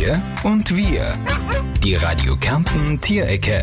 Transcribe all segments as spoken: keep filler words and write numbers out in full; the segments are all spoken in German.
Tier und Wir. Die Radio Kärnten Tierecke.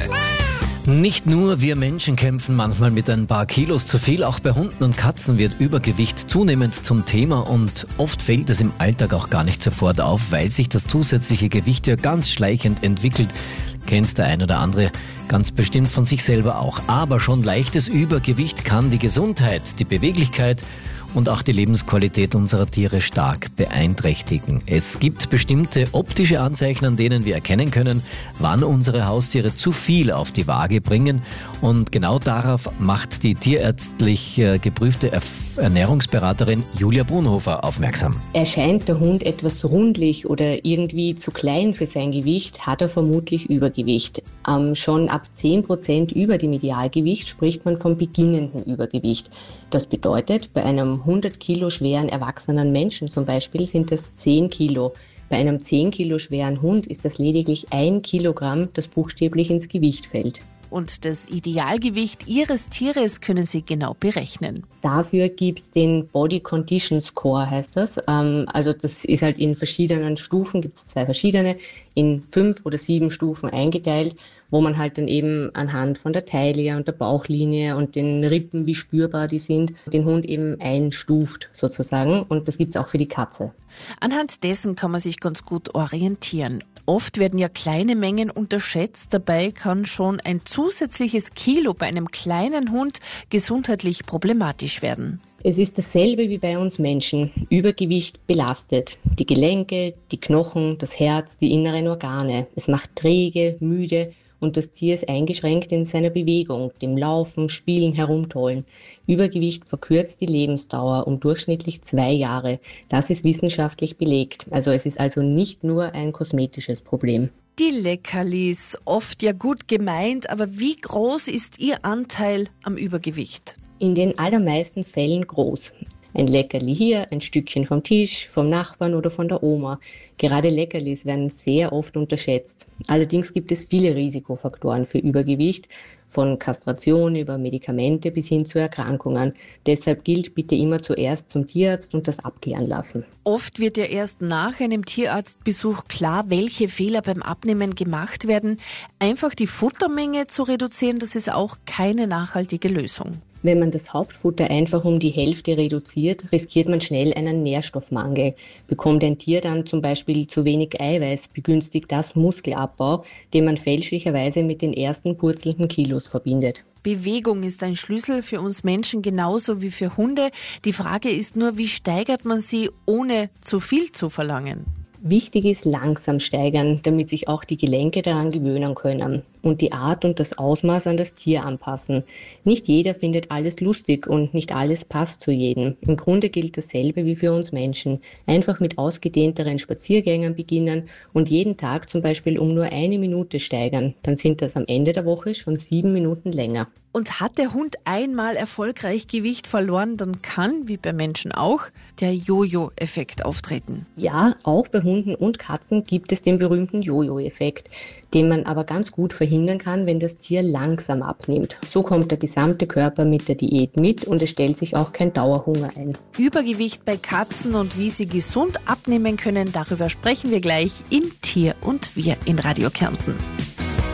Nicht nur wir Menschen kämpfen manchmal mit ein paar Kilos zu viel, auch bei Hunden und Katzen wird Übergewicht zunehmend zum Thema und oft fällt es im Alltag auch gar nicht sofort auf, weil sich das zusätzliche Gewicht ja ganz schleichend entwickelt. Kennt der ein oder andere ganz bestimmt von sich selber auch. Aber schon leichtes Übergewicht kann die Gesundheit, die Beweglichkeit und auch die Lebensqualität unserer Tiere stark beeinträchtigen. Es gibt bestimmte optische Anzeichen, an denen wir erkennen können, wann unsere Haustiere zu viel auf die Waage bringen. Und genau darauf macht die tierärztlich äh, geprüfte Ernährungsberaterin Julia Brunhofer aufmerksam. Erscheint der Hund etwas rundlich oder irgendwie zu klein für sein Gewicht, hat er vermutlich Übergewicht. Ähm, schon ab zehn Prozent über dem Idealgewicht spricht man vom beginnenden Übergewicht. Das bedeutet, bei einem hundert Kilo schweren erwachsenen Menschen zum Beispiel sind das zehn Kilo. Bei einem zehn Kilo schweren Hund ist das lediglich ein Kilogramm, das buchstäblich ins Gewicht fällt. Und das Idealgewicht Ihres Tieres können Sie genau berechnen. Dafür gibt es den Body Condition Score, heißt das. Ähm, also das ist halt in verschiedenen Stufen, gibt es zwei verschiedene, in fünf oder sieben Stufen eingeteilt, wo man halt dann eben anhand von der Taille und der Bauchlinie und den Rippen, wie spürbar die sind, den Hund eben einstuft sozusagen. Und das gibt es auch für die Katze. Anhand dessen kann man sich ganz gut orientieren. Oft werden ja kleine Mengen unterschätzt. Dabei kann schon ein zusätzliches Kilo bei einem kleinen Hund gesundheitlich problematisch werden. Es ist dasselbe wie bei uns Menschen. Übergewicht belastet die Gelenke, die Knochen, das Herz, die inneren Organe. Es macht träge, müde und das Tier ist eingeschränkt in seiner Bewegung, dem Laufen, Spielen, Herumtollen. Übergewicht verkürzt die Lebensdauer um durchschnittlich zwei Jahre. Das ist wissenschaftlich belegt. Also es ist also nicht nur ein kosmetisches Problem. Die Leckerlis, oft ja gut gemeint, aber wie groß ist Ihr Anteil am Übergewicht? In den allermeisten Fällen groß. Ein Leckerli hier, ein Stückchen vom Tisch, vom Nachbarn oder von der Oma. Gerade Leckerlis werden sehr oft unterschätzt. Allerdings gibt es viele Risikofaktoren für Übergewicht, von Kastration über Medikamente bis hin zu Erkrankungen. Deshalb gilt bitte immer zuerst zum Tierarzt und das abklären lassen. Oft wird ja erst nach einem Tierarztbesuch klar, welche Fehler beim Abnehmen gemacht werden. Einfach die Futtermenge zu reduzieren, das ist auch keine nachhaltige Lösung. Wenn man das Hauptfutter einfach um die Hälfte reduziert, riskiert man schnell einen Nährstoffmangel. Bekommt ein Tier dann zum Beispiel zu wenig Eiweiß, begünstigt das Muskelabbau, den man fälschlicherweise mit den ersten purzelnden Kilos verbindet. Bewegung ist ein Schlüssel für uns Menschen genauso wie für Hunde. Die Frage ist nur, wie steigert man sie, ohne zu viel zu verlangen? Wichtig ist langsam steigern, damit sich auch die Gelenke daran gewöhnen können und die Art und das Ausmaß an das Tier anpassen. Nicht jeder findet alles lustig und nicht alles passt zu jedem. Im Grunde gilt dasselbe wie für uns Menschen. Einfach mit ausgedehnteren Spaziergängen beginnen und jeden Tag zum Beispiel um nur eine Minute steigern. Dann sind das am Ende der Woche schon sieben Minuten länger. Und hat der Hund einmal erfolgreich Gewicht verloren, dann kann, wie bei Menschen auch, der Jojo-Effekt auftreten. Ja, auch bei Hunden und Katzen gibt es den berühmten Jojo-Effekt, den man aber ganz gut verhindern kann, wenn das Tier langsam abnimmt. So kommt der gesamte Körper mit der Diät mit und es stellt sich auch kein Dauerhunger ein. Übergewicht bei Katzen und wie sie gesund abnehmen können, darüber sprechen wir gleich in Tier und Wir in Radio Kärnten.